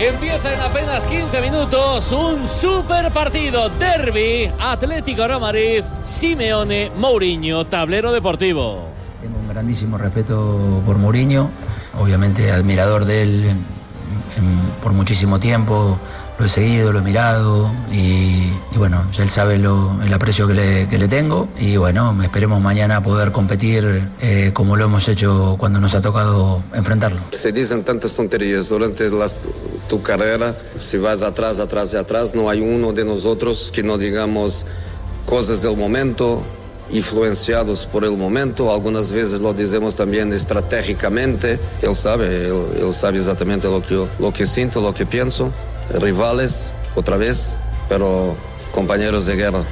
Empieza en apenas 15 minutos un super partido. Derbi, Atlético de Madrid, Simeone, Mourinho, tablero deportivo. Tengo un grandísimo respeto por Mourinho, obviamente admirador de él por muchísimo tiempo. Lo he seguido, lo he mirado y bueno, él sabe el aprecio que le tengo y bueno, esperemos mañana poder competir como lo hemos hecho cuando nos ha tocado enfrentarlo. Se dicen tantas tonterías durante tu carrera, si vas atrás, no hay uno de nosotros que no digamos cosas del momento, influenciados por el momento, algunas veces lo decimos también estratégicamente. Él sabe exactamente lo que siento, lo que pienso. Rivales, otra vez, pero compañeros de guerra.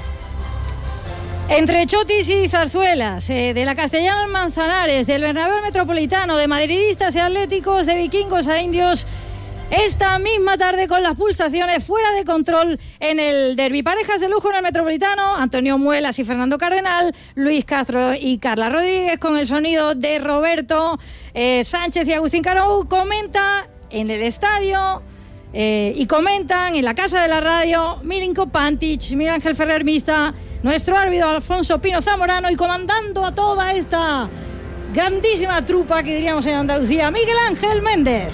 Entre chotis y zarzuelas, de la Castellana al Manzanares, del Bernabéu Metropolitano, de madridistas y atléticos, de vikingos a indios, esta misma tarde con las pulsaciones fuera de control en el derbi. Parejas de lujo en el Metropolitano, Antonio Muelas y Fernando Cardenal, Luis Castro y Carla Rodríguez, con el sonido de Roberto Sánchez y Agustín Carou. Comenta en el estadio y comentan en la casa de la radio Milinko Pantic, Miguel Ángel Ferrer Mista, nuestro árbitro Alfonso Pino Zamorano, y comandando a toda esta grandísima trupa que diríamos en Andalucía, Miguel Ángel Méndez.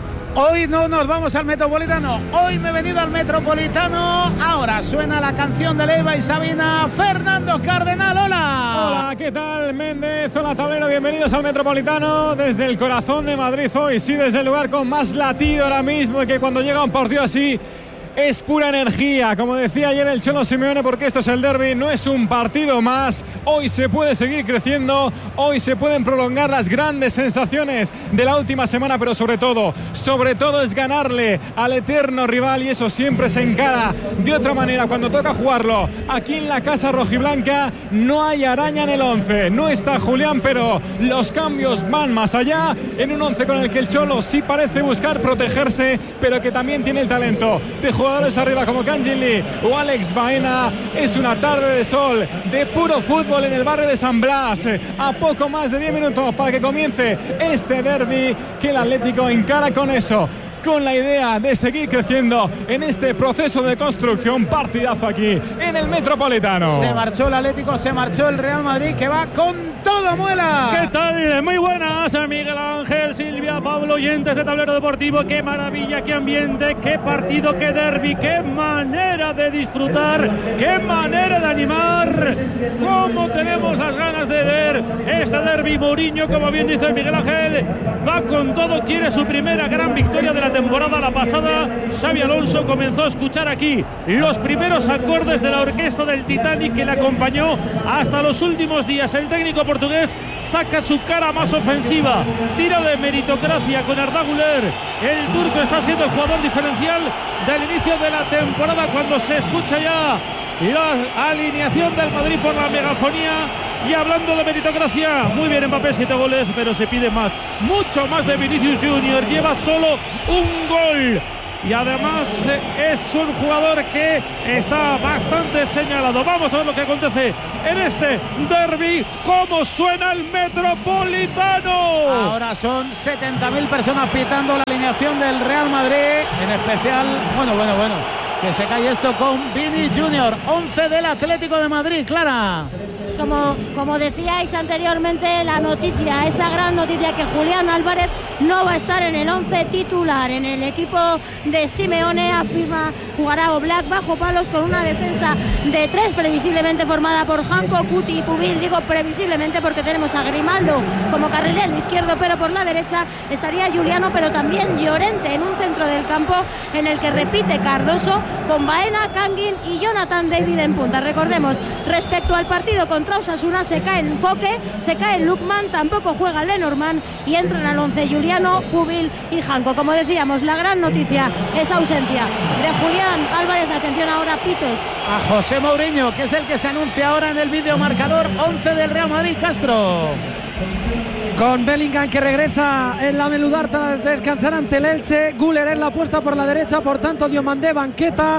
Hoy no nos vamos al Metropolitano, hoy me he venido al Metropolitano. Ahora suena la canción de Leiva y Sabina. Fernando Cardenal, hola. Hola, ¿qué tal, Méndez? Hola, tablero, bienvenidos al Metropolitano desde el corazón de Madrid hoy. Sí, desde el lugar con más latido ahora mismo, y que cuando llega un partido así es pura energía, como decía ayer el Cholo Simeone, porque esto es el derbi, no es un partido más. Hoy se puede seguir creciendo, hoy se pueden prolongar las grandes sensaciones de la última semana, pero sobre todo es ganarle al eterno rival, y eso siempre se encara de otra manera cuando toca jugarlo. Aquí en la casa rojiblanca no hay araña en el 11, no está Julián, pero los cambios van más allá, en un 11 con el que el Cholo sí parece buscar protegerse, pero que también tiene el talento de jugadores arriba como Kangin Lee o Alex Baena. Es una tarde de sol, de puro fútbol en el barrio de San Blas, a poco más de 10 minutos para que comience este derbi, que el Atlético encara con eso, con la idea de seguir creciendo en este proceso de construcción. Partidazo aquí en el Metropolitano. Se marchó el Atlético, se marchó el Real Madrid, que va con todo, Muela. ¿Qué tal? Muy buenas, Miguel Ángel, Silvia, Pablo, oyentes de Tablero Deportivo. Qué maravilla, qué ambiente, qué partido, qué derbi, qué manera de disfrutar, qué manera de animar. Cómo tenemos las ganas de ver este derbi. Mourinho, como bien dice Miguel Ángel, va con todo, quiere su primera gran victoria de la temporada. La pasada, Xabi Alonso comenzó a escuchar aquí los primeros acordes de la orquesta del Titanic que le acompañó hasta los últimos días. El técnico portugués saca su cara más ofensiva, tira de meritocracia con Arda Güler. El turco está siendo el jugador diferencial del inicio de la temporada, cuando se escucha ya la alineación del Madrid por la megafonía. Y hablando de meritocracia, muy bien Mbappé, 7 goles, pero se pide más, mucho más de Vinicius Junior. Lleva solo un gol y además es un jugador que está bastante señalado. Vamos a ver lo que acontece en este derbi. ¿Cómo suena el Metropolitano? Ahora son 70.000 personas pitando la alineación del Real Madrid, en especial, bueno, que se cae esto con Vini Junior, 11 del Atlético de Madrid. Clara. Como decíais anteriormente, la noticia, esa gran noticia, que Julián Álvarez no va a estar en el 11 titular. En el equipo de Simeone afirma jugará Oblak bajo palos, con una defensa de 3 previsiblemente formada por Janko, Cuti y Pubil. Digo previsiblemente porque tenemos a Grimaldo como carrilero izquierdo, pero por la derecha estaría Juliano, pero también Llorente, en un centro del campo en el que repite Cardoso, con Baena, Kangin y Jonathan David en punta. Recordemos, respecto al partido contra Osasuna, se cae en Coque, se cae en Lukman, tampoco juega Lenormand y entran al 11 Juliano, Pubil y Janko. Como decíamos, la gran noticia es ausencia de Julián Álvarez. Atención ahora, pitos. A José Mourinho, que es el que se anuncia ahora en el vídeo marcador. 11 del Real Madrid. Castro. Con Bellingham, que regresa en la Meludarta a descansar ante el Elche. Güler en la apuesta por la derecha, por tanto Diomandé, Banqueta,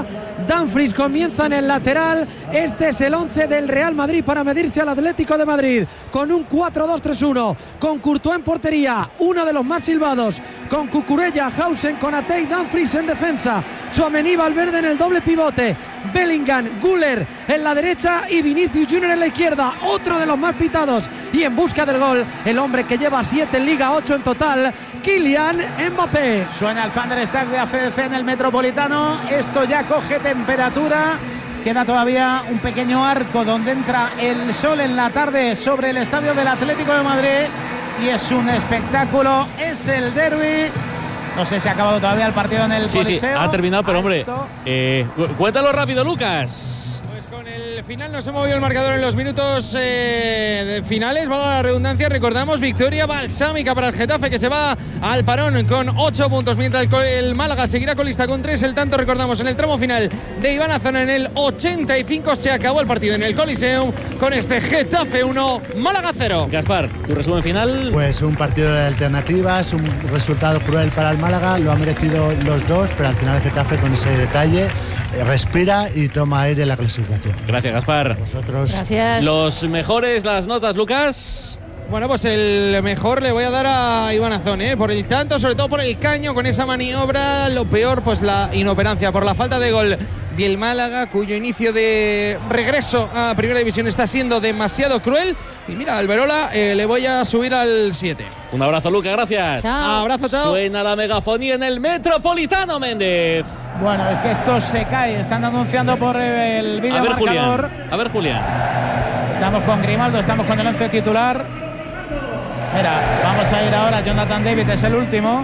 Dumfries comienza en el lateral. Este es el 11 del Real Madrid para medirse al Atlético de Madrid, con un 4-2-3-1, con Courtois en portería, uno de los más silbados, con Cucurella, Hausen, Konaté y Dumfries en defensa, Tchouaméni, Valverde en el doble pivote, Bellingham, Güler en la derecha y Vinicius Junior en la izquierda, otro de los más pitados, y en busca del gol, el hombre que lleva 7 en Liga, 8 en total, Kylian Mbappé. Suena el Thunderstruck de ACDC en el Metropolitano. Esto ya coge temperatura. Queda todavía un pequeño arco donde entra el sol en la tarde sobre el estadio del Atlético de Madrid. Y es un espectáculo. Es el derbi. No sé si ha acabado todavía el partido en el Coliseo. Sí, ha terminado, pero hombre, cuéntalo rápido, Lucas. El final nos ha movido el marcador en los minutos finales, valga la redundancia. Recordamos, victoria balsámica para el Getafe, que se va al parón con 8 puntos, mientras el Málaga seguirá colista con 3. El tanto, recordamos, en el tramo final de Iván Azona en el 85 se acabó el partido en el Coliseum con este Getafe 1, Málaga 0. Gaspar, tu resumen final. Pues un partido de alternativas, un resultado cruel para el Málaga, lo ha merecido los dos, pero al final el Getafe con ese detalle respira y toma aire en la clasificación. Gracias, Gaspar. Vosotros. Gracias. Los mejores, las notas, Lucas. Bueno, pues el mejor le voy a dar a Iván Azón, por el tanto, sobre todo por el caño con esa maniobra. Lo peor, pues la inoperancia por la falta de gol del Málaga, cuyo inicio de regreso a Primera División está siendo demasiado cruel. Y mira, Alberola le voy a subir al 7. Un abrazo, Lucas, gracias. Chao. Abrazo, chao. Suena la megafonía en el Metropolitano, Méndez. Bueno, es que esto se cae. Están anunciando por el vídeo marcador. A ver, Julián. Estamos con Grimaldo, estamos con el 11 titular. Mira, vamos a ir ahora. Jonathan David es el último.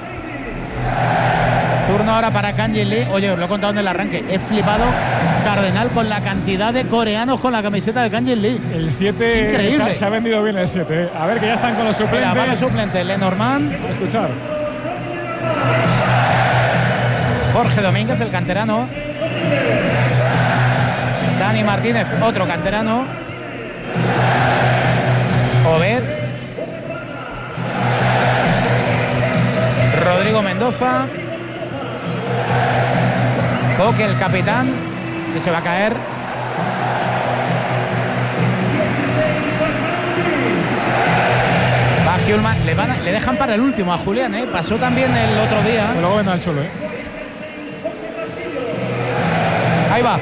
Turno ahora para Kang-in Lee. Oye, os lo he contado en el arranque. He flipado, Cardenal, con la cantidad de coreanos con la camiseta de Kang-in Lee. El 7 increíble. Se ha vendido bien el 7. A ver, que ya están con los suplentes. Mira, va el suplente, Lenormand. A escuchar. Jorge Domínguez, el canterano. Dani Martínez, otro canterano. Obed. Rodrigo Mendoza. Coque, el capitán, que se va a caer. Va Hjulman, le dejan para el último a Julián, pasó también el otro día. Pero luego vendrá el solo, Ahí va.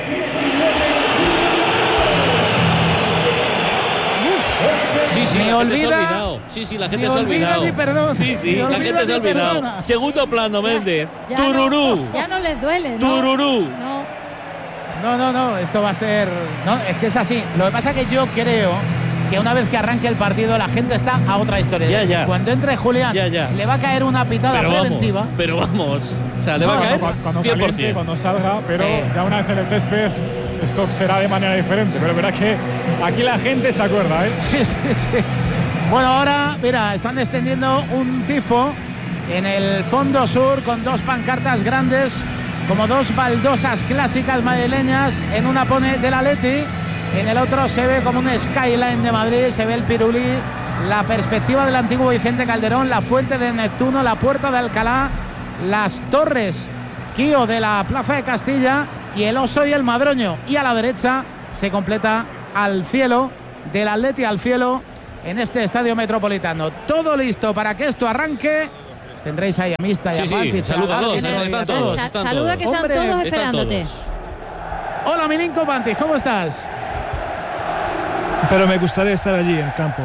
Sí, me la olvida. gente se ha olvidado. Sí, la gente se ha olvidado. Ni perdón. Sí, la gente se ha olvidado. Perdona. Segundo plano, Méndez. Ya Tururú. Ya no les duele, ¿no? Tururú. No, esto va a ser. No, es que es así. Lo que pasa es que yo creo que una vez que arranque el partido la gente está a otra historia. Ya. Cuando entre Julián, le va a caer una pitada preventiva. Pero vamos. O sea, le va a caer cuando 100%. Caliente, cuando salga, pero ya una vez en el césped esto será de manera diferente. Pero verá que aquí la gente se acuerda, Sí. Bueno, ahora, mira, están extendiendo un tifo en el fondo sur con dos pancartas grandes, como dos baldosas clásicas madrileñas. En una pone del Atleti, en el otro se ve como un skyline de Madrid, se ve el Pirulí, la perspectiva del antiguo Vicente Calderón, la fuente de Neptuno, la puerta de Alcalá, las torres Kío de la Plaza de Castilla y el Oso y el Madroño. Y a la derecha se completa al cielo, del Atleti al cielo, en este estadio metropolitano. Todo listo para que esto arranque. Tendréis ahí a Mista y a Pantic. Salúdalos, están todos. Saluda que están todos esperándote. Hola, Milinko Pantic, ¿cómo estás? Pero me gustaría estar allí en el campo.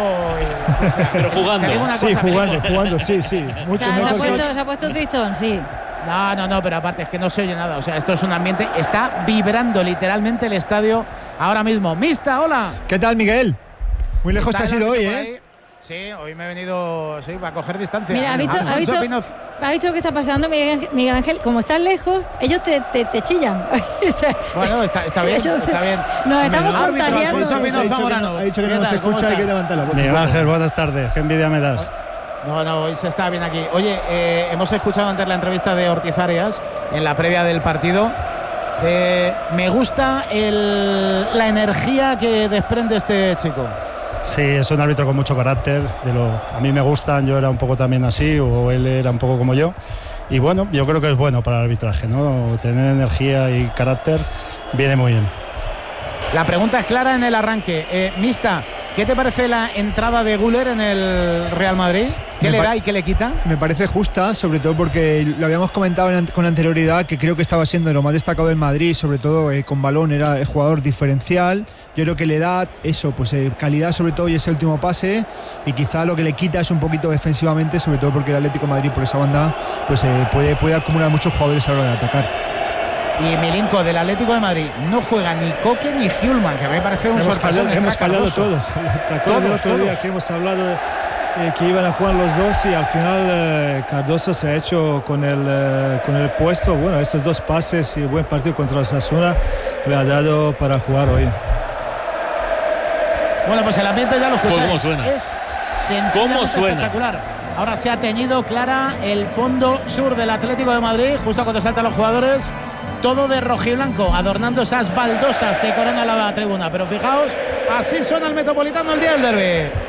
Pero jugando. Sí, jugando, sí. Mucho se ha puesto tristón, sí. No, pero aparte es que no se oye nada. O sea, esto es un ambiente. Está vibrando literalmente el estadio ahora mismo. Mista, hola. ¿Qué tal, Miguel? Muy lejos te has ido hoy, Sí, hoy me he venido para coger distancia. Mira, ¿has visto lo que está pasando, Miguel Ángel? Como estás lejos, ellos te chillan. Bueno, está bien. Nos estamos contagiando. Ha dicho que no nos escucha, hay que levantar la voz. Miguel Ángel, buenas tardes. Qué envidia me das. No, hoy se está bien aquí. Oye, hemos escuchado antes la entrevista de Ortiz Arias en la previa del partido. Me gusta la energía que desprende este chico. Sí, es un árbitro con mucho carácter. A mí me gustan, yo era un poco también así, o él era un poco como yo. Y bueno, yo creo que es bueno para el arbitraje, ¿no? Tener energía y carácter viene muy bien. La pregunta es clara en el arranque. Mista, ¿qué te parece la entrada de Güler en el Real Madrid? ¿Qué le da y qué le quita? Me parece justa, sobre todo porque lo habíamos comentado con anterioridad, que creo que estaba siendo lo más destacado del Madrid, sobre todo con balón, era el jugador diferencial. Yo creo que le da eso, pues calidad sobre todo y ese último pase, y quizá lo que le quita es un poquito defensivamente, sobre todo porque el Atlético de Madrid por esa banda pues puede acumular muchos jugadores a la hora de atacar. Y Milinko, del Atlético de Madrid, no juega ni Coque ni Hjulman, que me parece un sorpresón. Hemos fallado todos. ¿Te acuerdas del otro día que hemos hablado que iban a jugar los dos y al final Cardoso se ha hecho con el puesto? Bueno, estos 2 pases y buen partido contra Osasuna le ha dado para jugar hoy. Bueno, pues el ambiente ya lo escucháis. ¿Cómo suena? Es sencillamente espectacular. Ahora se ha teñido clara el fondo sur del Atlético de Madrid, justo cuando saltan los jugadores. Todo de rojiblanco, adornando esas baldosas que coronan la tribuna. Pero fijaos, así suena el Metropolitano el día del derbi.